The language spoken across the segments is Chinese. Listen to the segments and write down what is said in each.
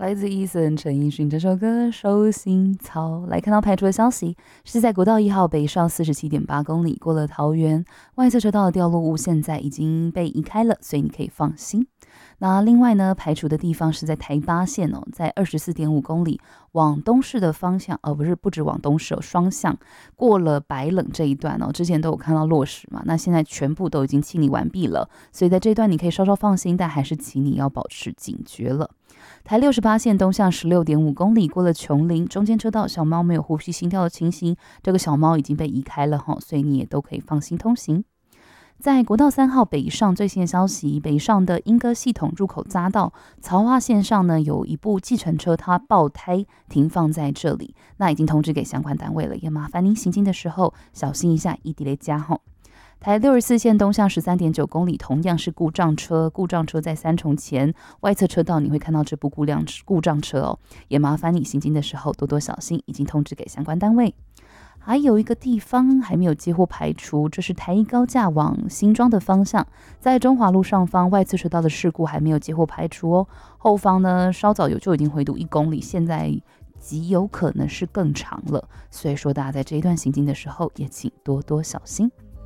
来自伊森陈奕迅这首歌《手心草》。来看到排除的消息，是在国道1号北上47.8公里，过了桃园外侧车道的掉落物现在已经被移开了，所以你可以放心。那另外呢，排除的地方是在台八线哦，在24.5公里往东市的方向，不止往东市哦，双向过了白冷这一段哦，之前都有看到落石嘛，那现在全部都已经清理完毕了，所以在这一段你可以稍稍放心，但还是请你要保持警觉了。台68线东向16.5公里，过了琼林，中间车道小猫没有呼吸心跳的情形，这个小猫已经被移开了哈，所以你也都可以放心通行。在国道3号北上最新的消息，北上的莺歌系统入口匝道曹花线上呢，有一部计程车它爆胎停放在这里，那已经通知给相关单位了，也麻烦您行经的时候小心一下，异地雷加吼。台64线东向13.9公里，同样是故障车在三重前外侧车道，你会看到这部故障车哦，也麻烦你行经的时候多多小心，已经通知给相关单位。还有一个地方还没有接获排除，这是台一高架往新庄的方向，在中华路上方外侧车道的事故还没有接获排除哦。后方呢稍早就已经回堵1公里，现在极有可能是更长了，所以说大家在这一段行经的时候也请多多小心。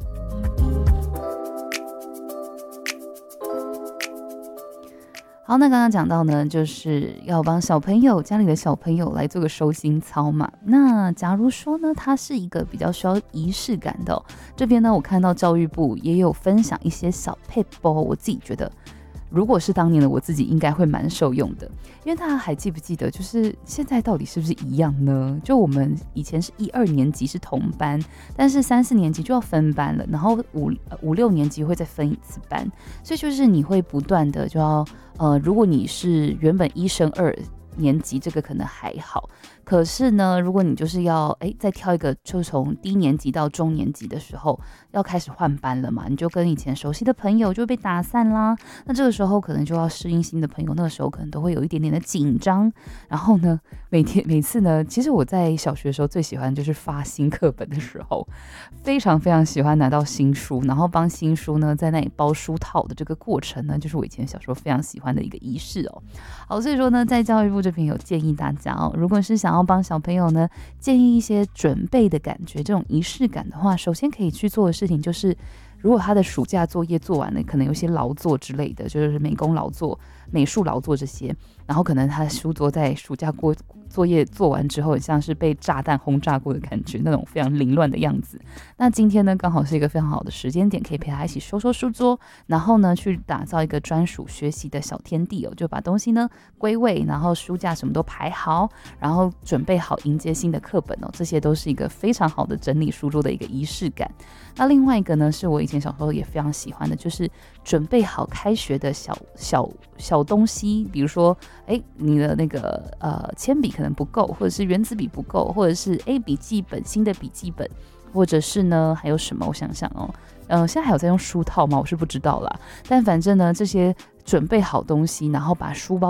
好，那刚刚讲到呢，就是要帮家里的小朋友来做个收心操嘛。那假如说呢，它是一个比较需要仪式感的这边呢，我看到教育部也有分享一些小撇步，我自己觉得如果是当年的我自己应该会蛮受用的，因为大家还记不记得就是现在到底是不是一样呢？就我们以前是1、2年级是同班，但是3、4年级就要分班了，然后5、6年级会再分一次班，所以就是你会不断的就要如果你是原本1升2年级，这个可能还好，可是呢如果你就是要再挑一个，就从低年级到中年级的时候要开始换班了嘛，你就跟以前熟悉的朋友就会被打散啦，那这个时候可能就要适应新的朋友，那个时候可能都会有一点点的紧张。然后呢每次呢，其实我在小学的时候最喜欢就是发新课本的时候，非常非常喜欢拿到新书，然后帮新书呢在那里包书套的这个过程呢，就是我以前小时候非常喜欢的一个仪式哦。好，所以说呢，在教育部这边有建议大家哦，如果是想要帮小朋友呢建议一些准备的感觉，这种仪式感的话，首先可以去做的事情就是，如果他的暑假作业做完了，可能有些劳作之类的，就是美工劳作、美术劳作这些，然后可能他的书桌在暑假作业做完之后，很像是被炸弹轰炸过的感觉，那种非常凌乱的样子。那今天呢，刚好是一个非常好的时间点，可以陪他一起收书桌，然后呢，去打造一个专属学习的小天地哦，就把东西呢归位，然后书架什么都排好，然后准备好迎接新的课本哦，这些都是一个非常好的整理书桌的一个仪式感。那另外一个呢，是我以前小时候也非常喜欢的，就是准备好开学的小东西，比如说你的那个铅笔可能不够，或者是原子笔不够，或者是笔记本新的笔记本，或者是呢还有什么我想想哦，现在还有在用书套吗？我是不知道啦，但反正呢这些准备好东西，然后把书包